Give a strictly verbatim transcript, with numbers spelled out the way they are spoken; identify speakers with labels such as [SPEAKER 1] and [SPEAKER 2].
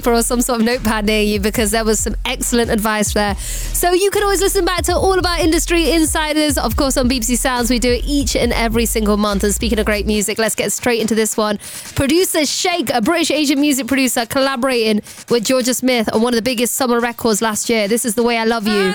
[SPEAKER 1] paper or some sort of notepad near you, because there was some excellent advice there. So you can always listen back to All About Industry Insiders, of course, on B B C Sounds. We do it each and every single month. And speaking of great music, let's get straight into this one. Producer Shake, a British Asian music producer, collaborating with Georgia Smith on one of the biggest summer records last year. This is The Way I Love You.